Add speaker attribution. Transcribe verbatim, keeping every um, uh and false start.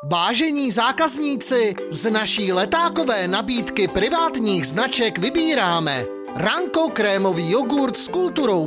Speaker 1: Vážení zákazníci, z naší letákové nabídky privátních značek vybíráme Ranko krémový jogurt s kulturou